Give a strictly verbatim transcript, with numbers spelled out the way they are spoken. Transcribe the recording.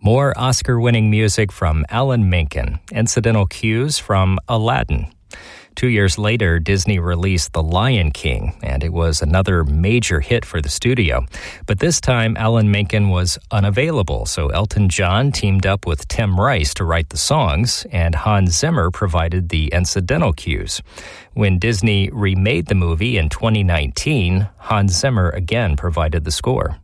More Oscar-winning music from Alan Menken, incidental cues from Aladdin. Two years later, Disney released The Lion King, and it was another major hit for the studio. But this time, Alan Menken was unavailable, so Elton John teamed up with Tim Rice to write the songs, and Hans Zimmer provided the incidental cues. When Disney remade the movie in twenty nineteen, Hans Zimmer again provided the score.